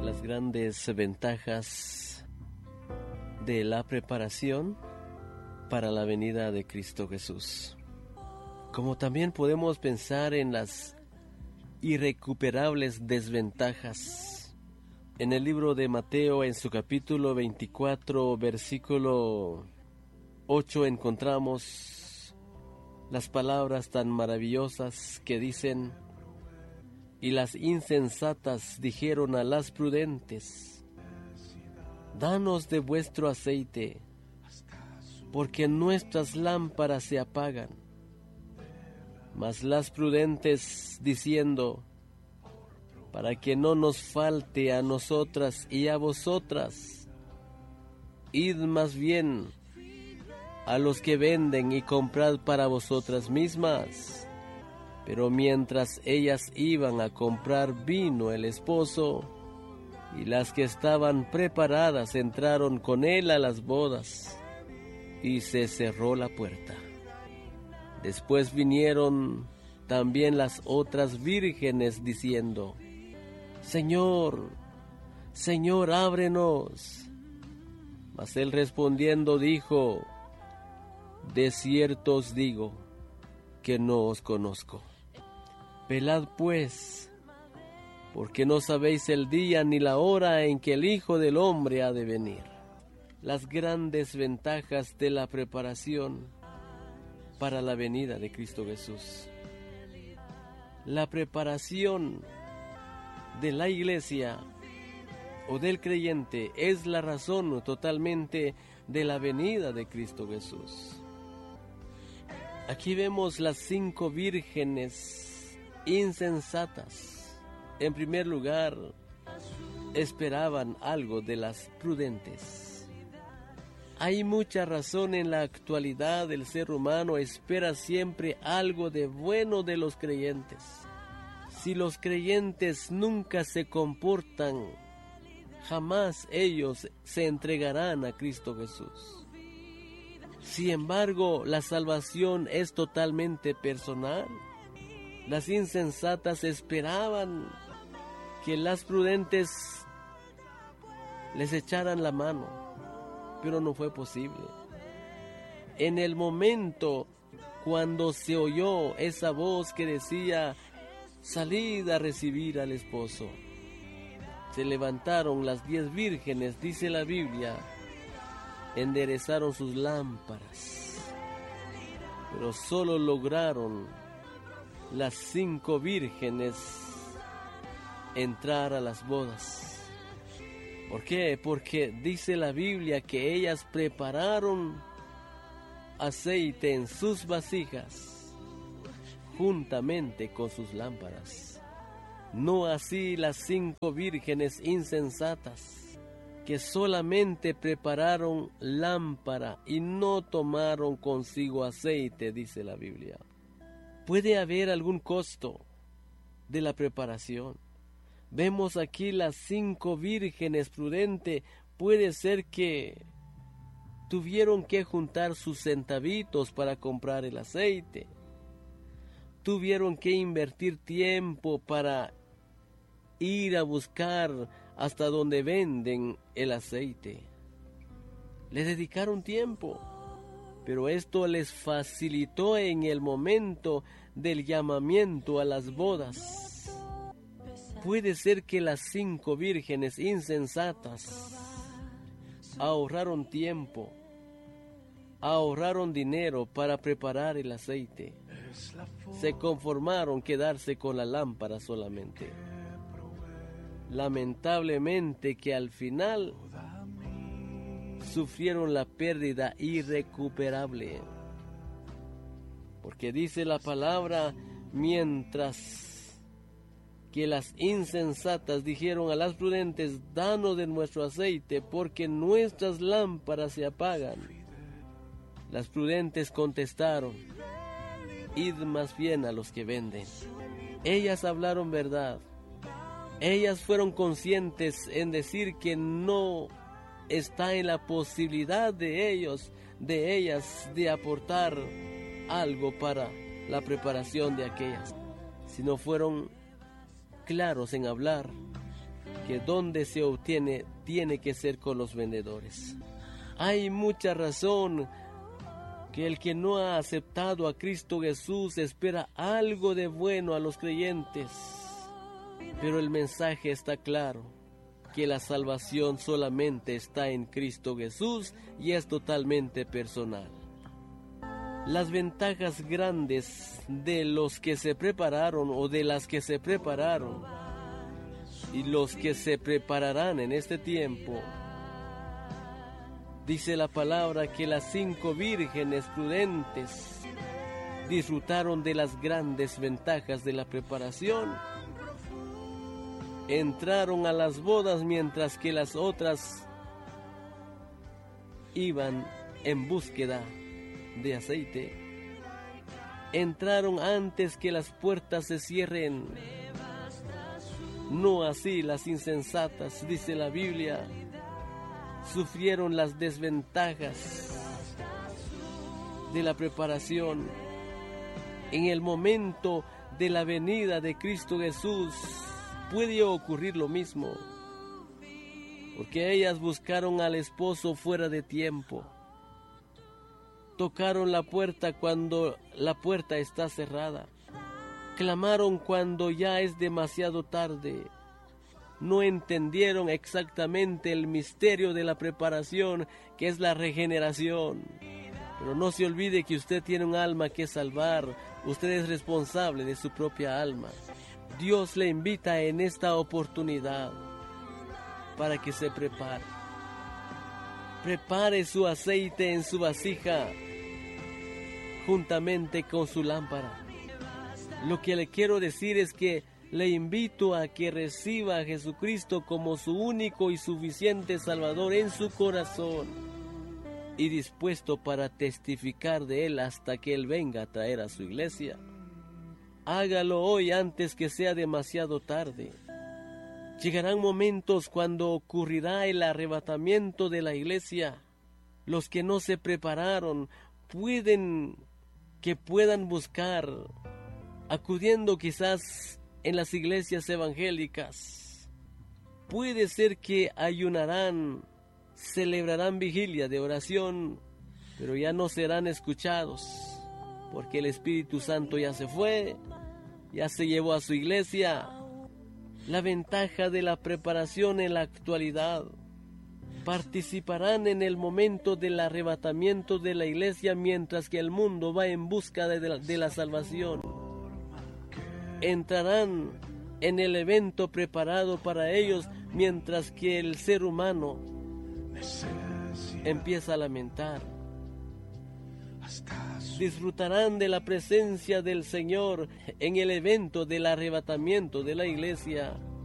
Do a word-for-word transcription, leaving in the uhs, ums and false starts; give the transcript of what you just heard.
las grandes ventajas de la preparación para la venida de Cristo Jesús. Como también podemos pensar en las irrecuperables desventajas. En el libro de Mateo, en su capítulo veinticuatro, versículo ocho, encontramos las palabras tan maravillosas que dicen: y las insensatas dijeron a las prudentes: danos de vuestro aceite, porque nuestras lámparas se apagan. Mas las prudentes diciendo: para que no nos falte a nosotras y a vosotras, id más bien a los que venden y comprad para vosotras mismas. Pero mientras ellas iban a comprar, vino el esposo, y las que estaban preparadas entraron con él a las bodas, y se cerró la puerta. Después vinieron también las otras vírgenes diciendo: Señor, Señor, ábrenos. Mas él respondiendo dijo: de cierto os digo que no os conozco. Velad pues, porque no sabéis el día ni la hora en que el Hijo del Hombre ha de venir. Las grandes ventajas de la preparación para la venida de Cristo Jesús. La preparación de la iglesia o del creyente es la razón totalmente de la venida de Cristo Jesús. Aquí vemos las cinco vírgenes insensatas. En primer lugar, esperaban algo de las prudentes. Hay mucha razón en la actualidad. El ser humano espera siempre algo de bueno de los creyentes. Si los creyentes nunca se comportan, jamás ellos se entregarán a Cristo Jesús. Sin embargo, la salvación es totalmente personal. Las insensatas esperaban que las prudentes les echaran la mano, pero no fue posible. En el momento cuando se oyó esa voz que decía: salid a recibir al esposo, se levantaron las diez vírgenes, dice la Biblia, enderezaron sus lámparas, pero solo lograron las cinco vírgenes entrar a las bodas. ¿Por qué? Porque dice la Biblia que ellas prepararon aceite en sus vasijas juntamente con sus lámparas. No así las cinco vírgenes insensatas, que solamente prepararon lámpara y no tomaron consigo aceite, dice la Biblia. Puede haber algún costo de la preparación. Vemos aquí las cinco vírgenes prudentes. Puede ser que tuvieron que juntar sus centavitos para comprar el aceite. Tuvieron que invertir tiempo para ir a buscar hasta donde venden el aceite. Le dedicaron tiempo, pero esto les facilitó en el momento del llamamiento a las bodas. Puede ser que las cinco vírgenes insensatas ahorraron tiempo, ahorraron dinero para preparar el aceite. Se conformaron quedarse con la lámpara solamente. Lamentablemente que al final sufrieron la pérdida irrecuperable. Porque dice la palabra: mientras que las insensatas dijeron a las prudentes: danos de nuestro aceite, porque nuestras lámparas se apagan. Las prudentes contestaron: id más bien a los que venden. Ellas hablaron verdad. Ellas fueron conscientes en decir que no está en la posibilidad de ellos, de ellas, de aportar algo para la preparación de aquellas, sino fueron claros en hablar que donde se obtiene tiene que ser con los vendedores. Hay mucha razón que el que no ha aceptado a Cristo Jesús espera algo de bueno a los creyentes, pero el mensaje está claro, que la salvación solamente está en Cristo Jesús y es totalmente personal. Las ventajas grandes de los que se prepararon o de las que se prepararon y los que se prepararán en este tiempo. Dice la palabra que las cinco vírgenes prudentes disfrutaron de las grandes ventajas de la preparación. Entraron a las bodas mientras que las otras iban en búsqueda de aceite. Entraron antes que las puertas se cierren. No así las insensatas, dice la Biblia, sufrieron las desventajas de la preparación. En el momento de la venida de Cristo Jesús puede ocurrir lo mismo, porque ellas buscaron al esposo fuera de tiempo. Tocaron la puerta cuando la puerta está cerrada. Clamaron cuando ya es demasiado tarde. No entendieron exactamente el misterio de la preparación, que es la regeneración. Pero no se olvide que usted tiene un alma que salvar. Usted es responsable de su propia alma. Dios le invita en esta oportunidad para que se prepare. Prepare su aceite en su vasija juntamente con su lámpara. Lo que le quiero decir es que le invito a que reciba a Jesucristo como su único y suficiente Salvador en su corazón y dispuesto para testificar de Él hasta que Él venga a traer a su iglesia. Hágalo hoy antes que sea demasiado tarde. Llegarán momentos cuando ocurrirá el arrebatamiento de la iglesia. Los que no se prepararon pueden que puedan buscar, acudiendo quizás en las iglesias evangélicas. Puede ser que ayunarán, celebrarán vigilia de oración, pero ya no serán escuchados, porque el Espíritu Santo ya se fue, ya se llevó a su iglesia. La ventaja de la preparación en la actualidad. Participarán en el momento del arrebatamiento de la iglesia mientras que el mundo va en busca de la, de la salvación. Entrarán en el evento preparado para ellos mientras que el ser humano empieza a lamentar. Disfrutarán de la presencia del Señor en el evento del arrebatamiento de la iglesia.